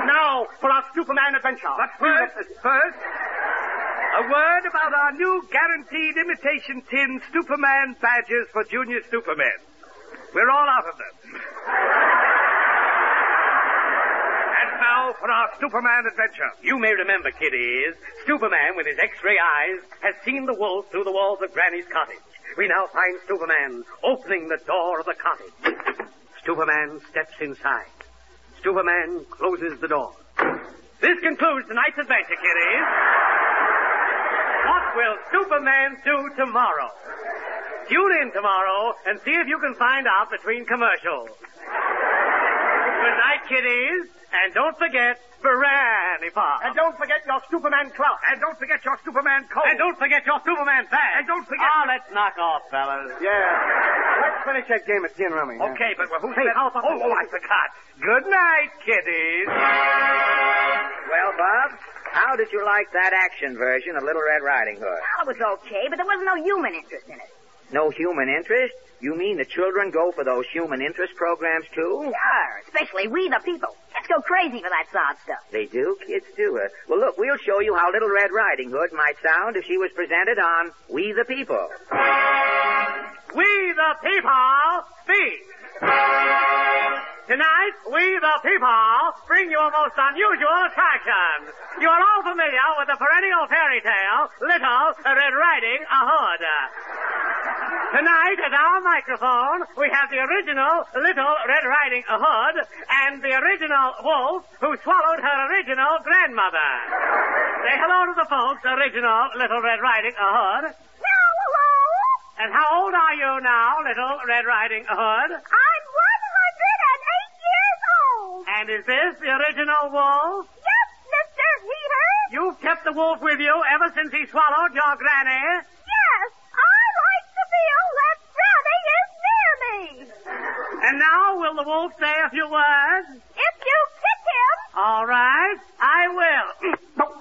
Now for our Superman adventure. But first, a word about our new guaranteed imitation tin Superman badges for junior Supermen. We're all out of them. And now for our Superman adventure. You may remember, kiddies, Superman with his X-ray eyes has seen the wolf through the walls of Granny's cottage. We now find Superman opening the door of the cottage. Superman steps inside. Superman closes the door. This concludes tonight's adventure, kiddies. What will Superman do tomorrow? Tune in tomorrow and see if you can find out between commercials. Good night, kiddies. And don't forget Granny Pop. And don't forget your Superman clout. And don't forget your Superman coat. And don't forget your Superman bag. And don't forget... Oh, let's knock off, fellas. Yeah. Let's finish that game of tin rummy. Okay, but who's... Hey, how about... Oh, I forgot. Good night, kiddies. Well, Bob, how did you like that action version of Little Red Riding Hood? Well, it was okay, but there wasn't no human interest in it. No human interest? You mean the children go for those human interest programs, too? Sure, especially we the people. Let's go crazy for that sod stuff. They do? Kids do. Well, look, we'll show you how Little Red Riding Hood might sound if she was presented on We the People. We the People speak. Tonight, we the people bring you a most unusual attraction. You are all familiar with the perennial fairy tale, Little Red Riding Hood. Tonight, at our microphone, we have the original Little Red Riding Hood and the original wolf who swallowed her original grandmother. Say hello to the folks, original Little Red Riding Hood. Hello. And how old are you now, Little Red Riding Hood? I'm 108 years old. And is this the original wolf? Yes, Mr. Heater. You've kept the wolf with you ever since he swallowed your granny? Yes, I like to feel that Granny is near me. And now will the wolf say a few words? If you kick him. All right, I will.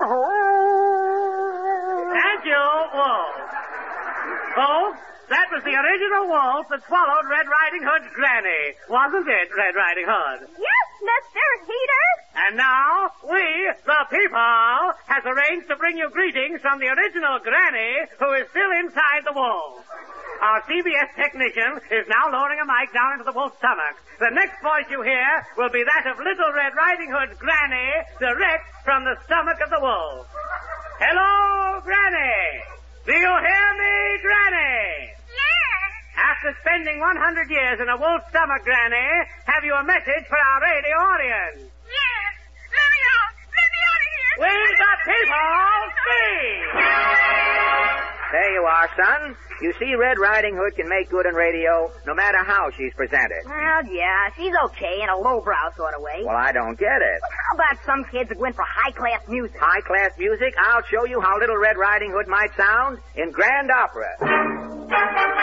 Thank you, wolf. Folks, that was the original wolf that swallowed Red Riding Hood's granny. Wasn't it, Red Riding Hood? Yes, Mr. Heater. And now, we, the people, has arranged to bring you greetings from the original granny who is still inside the wolf. Our CBS technician is now lowering a mic down into the wolf's stomach. The next voice you hear will be that of Little Red Riding Hood's granny, direct from the stomach of the wolf. Hello, Granny. Do you hear me, Granny? Yes. After spending 100 years in a wolf's stomach, Granny, have you a message for our radio audience? Yes. Let me out of here. We the people speak. There you are, son. You see, Red Riding Hood can make good in radio no matter how she's presented. Well, yeah, she's okay in a lowbrow sort of way. Well, I don't get it. But how about some kids that went for high-class music? High-class music? I'll show you how Little Red Riding Hood might sound in grand opera.